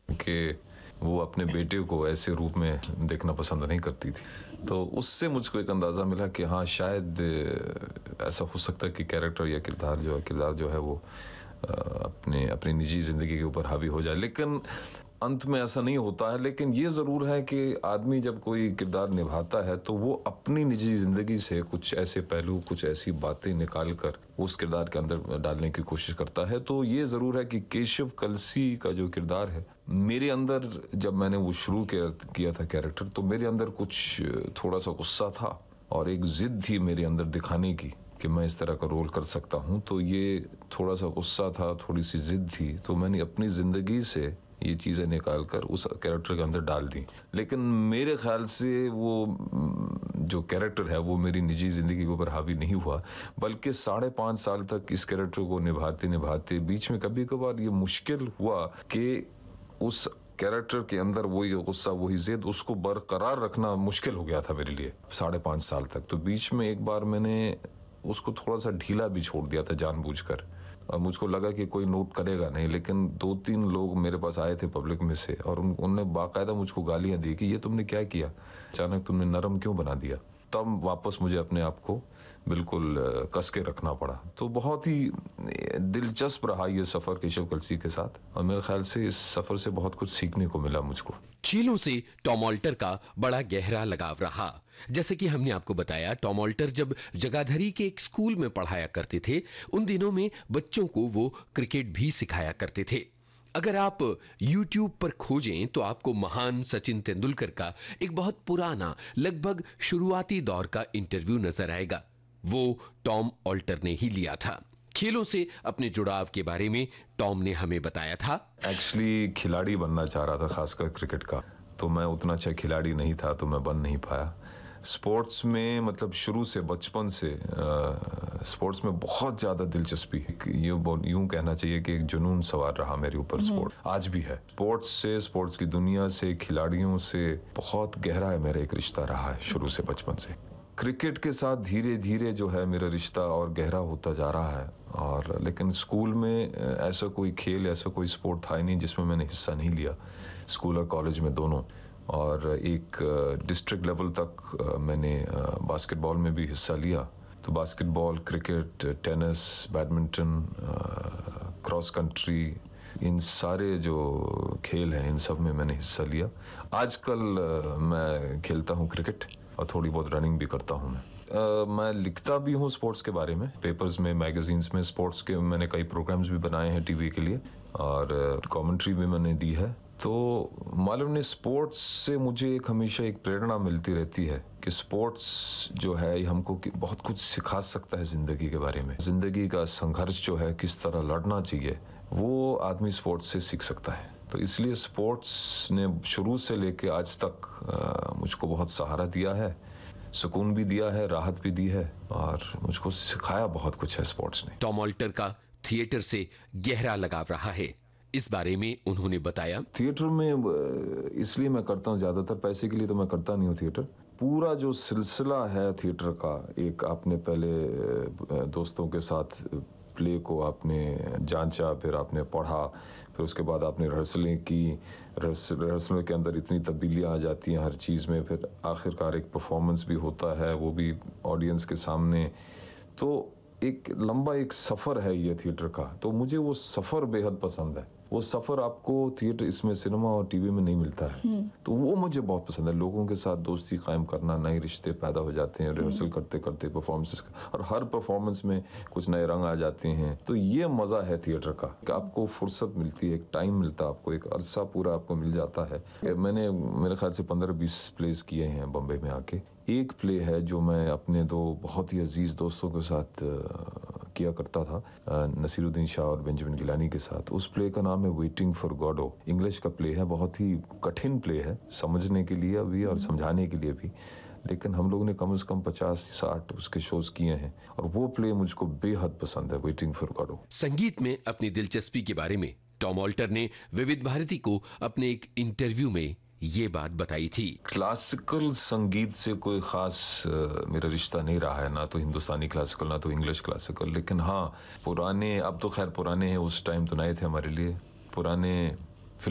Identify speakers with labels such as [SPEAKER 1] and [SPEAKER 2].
[SPEAKER 1] कि वो अपने बेटे को ऐसे रूप में देखना पसंद नहीं करती थी। तो उससे मुझको एक अंदाज़ा मिला कि हाँ, शायद ऐसा हो सकता है कि कैरेक्टर या किरदार जो है वो अपनी निजी ज़िंदगी के ऊपर हावी हो जाए। लेकिन अंत में ऐसा नहीं होता है। लेकिन ये ज़रूर है कि आदमी जब कोई किरदार निभाता है तो वो अपनी निजी ज़िंदगी से कुछ ऐसे पहलू, कुछ ऐसी बातें निकाल कर उस किरदार के अंदर डालने की कोशिश करता है। तो ये ज़रूर है कि केशव कलसी का जो किरदार है, मेरे अंदर जब मैंने वो शुरू किया था कैरेक्टर, तो मेरे अंदर कुछ थोड़ा सा गुस्सा था और एक ज़िद थी मेरे अंदर दिखाने की कि मैं इस तरह का रोल कर सकता हूँ। तो ये थोड़ा सा गुस्सा था, थोड़ी सी ज़िद थी, तो मैंने अपनी ज़िंदगी से ये चीज़ें निकाल कर उस कैरेक्टर के अंदर डाल दी। लेकिन मेरे ख्याल से वो जो कैरेक्टर है वो मेरी निजी ज़िंदगी के ऊपर हावी नहीं हुआ, बल्कि 5.5 साल तक इस कैरेक्टर को निभाते निभाते बीच में कभी कभार ये मुश्किल हुआ कि उस कैरेक्टर के अंदर वही गुस्सा, वही ज़िद, उसको बरकरार रखना मुश्किल हो गया था मेरे लिए 5.5 साल तक। तो बीच में एक बार मैंने उसको थोड़ा सा ढीला भी छोड़ दिया था जानबूझकर, और मुझको लगा कि कोई नोट करेगा नहीं। लेकिन 2-3 लोग मेरे पास आए थे पब्लिक में से और उनने बाकायदा मुझको गालियां दी कि ये तुमने क्या किया, अचानक तुमने नरम क्यों बना दिया। तब वापस मुझे अपने आप को बिल्कुल कस के रखना पड़ा। तो बहुत ही दिलचस्प रहा ये सफ़र केशव कलसी के साथ, और मेरे ख्याल से इस सफ़र से बहुत कुछ सीखने को मिला मुझको।
[SPEAKER 2] खेलों से टॉम ऑल्टर का बड़ा गहरा लगाव रहा। जैसे कि हमने आपको बताया, टॉम ऑल्टर जब जगाधरी के एक स्कूल में पढ़ाया करते थे, उन दिनों में बच्चों को वो क्रिकेट भी सिखाया करते थे। अगर आप YouTube पर खोजें तो आपको महान सचिन तेंदुलकर का एक बहुत पुराना, लगभग शुरुआती दौर का इंटरव्यू नजर आएगा। वो टॉम ऑल्टर ने ही लिया था। खेलों से अपने जुड़ाव के बारे में टॉम ने हमें बताया था।
[SPEAKER 1] एक्चुअली खिलाड़ी बनना चाह रहा था, खासकर क्रिकेट का, तो मैं उतना अच्छा खिलाड़ी नहीं था, तो मैं बन नहीं पाया। स्पोर्ट्स में मतलब शुरू से, बचपन से स्पोर्ट्स में बहुत ज़्यादा दिलचस्पी, यूं कहना चाहिए कि एक जुनून सवार रहा मेरे ऊपर स्पोर्ट, आज भी है। स्पोर्ट्स से, स्पोर्ट्स की दुनिया से, खिलाड़ियों से बहुत गहरा है मेरा एक रिश्ता रहा है शुरू से, बचपन से। क्रिकेट के साथ धीरे धीरे जो है मेरा रिश्ता और गहरा होता जा रहा है। और लेकिन स्कूल में ऐसा कोई खेल, ऐसा कोई स्पोर्ट था ही नहीं जिसमें मैंने हिस्सा नहीं लिया, स्कूल और कॉलेज में दोनों। और एक डिस्ट्रिक्ट लेवल तक मैंने बास्केटबॉल में भी हिस्सा लिया। तो basketball, cricket, tennis, badminton, cross country, इन सारे जो खेल हैं इन सब में मैंने हिस्सा लिया। आजकल मैं खेलता हूँ क्रिकेट और थोड़ी बहुत रनिंग भी करता हूँ। मैं लिखता भी हूँ स्पोर्ट्स के बारे में, पेपर्स में, मैगजीन्स में। स्पोर्ट्स के मैंने कई प्रोग्राम्स भी बनाए हैं टीवी के लिए, और कमेंट्री भी मैंने दी है। तो मालूम नहीं, स्पोर्ट्स से मुझे हमेशा एक प्रेरणा मिलती रहती है कि स्पोर्ट्स जो है ये हमको बहुत कुछ सिखा सकता है ज़िंदगी के बारे में। ज़िंदगी का संघर्ष जो है, किस तरह लड़ना चाहिए, वो आदमी स्पोर्ट्स से सीख सकता है। तो इसलिए स्पोर्ट्स ने शुरू से लेके आज तक मुझको बहुत सहारा दिया है, सुकून भी दिया है, राहत भी दी है, और मुझको सिखाया बहुत कुछ है स्पोर्ट्स ने।
[SPEAKER 2] टॉम ऑल्टर का थिएटर से गहरा लगाव रहा है। इस बारे में उन्होंने बताया,
[SPEAKER 1] थिएटर में इसलिए मैं करता हूँ, ज़्यादातर पैसे के लिए तो मैं करता नहीं हूँ थिएटर। पूरा जो सिलसिला है थिएटर का, एक आपने पहले दोस्तों के साथ प्ले को आपने जांचा, फिर आपने पढ़ा, फिर उसके बाद आपने रिहर्सलें की, रिहर्सलों के अंदर इतनी तब्दीलियाँ आ जाती हैं हर चीज़ में, फिर आखिरकार एक परफॉर्मेंस भी होता है, वो भी ऑडियंस के सामने। तो एक लंबा एक सफ़र है ये थिएटर का। तो मुझे वो सफ़र बेहद पसंद है। वो सफ़र आपको थिएटर, इसमें सिनेमा और टीवी में नहीं मिलता है। तो वो मुझे बहुत पसंद है। लोगों के साथ दोस्ती कायम करना, नए रिश्ते पैदा हो जाते हैं रिहर्सल करते करते, परफॉर्मेंसेस, और हर परफॉर्मेंस में कुछ नए रंग आ जाते हैं। तो ये मज़ा है थिएटर का कि आपको फुर्सत मिलती है, एक टाइम मिलता है आपको, एक अरसा पूरा आपको मिल जाता है। मैंने मेरे ख्याल से 15-20 प्लेस किए हैं बम्बई में आके। एक प्ले है जो मैं अपने दो बहुत ही अजीज़ दोस्तों के साथ किया करता था, नसीरुद्दीन शाह और बेंजामिन गिलानी के साथ। उस प्ले का नाम है वेटिंग फॉर गॉडो। इंग्लिश का प्ले है, बहुत ही कठिन प्ले है समझने के लिए भी और समझाने के लिए भी, लेकिन हम लोगों ने कम से कम 50-60 उसके शोज किए हैं, और वो प्ले मुझको बेहद पसंद है, वेटिंग फॉर गॉडो।
[SPEAKER 2] संगीत में अपनी दिलचस्पी के बारे में टॉम ऑल्टर ने विविध भारती को अपने एक इंटरव्यू में ये बात बताई थी।
[SPEAKER 1] क्लासिकल संगीत से कोई खास मेरा रिश्ता नहीं रहा है, ना तो हिंदुस्तानी क्लासिकल, ना तो इंग्लिश क्लासिकल। लेकिन हाँ, पुराने, अब तो खैर पुराने हैं, उस टाइम तो नए थे हमारे लिए, पुराने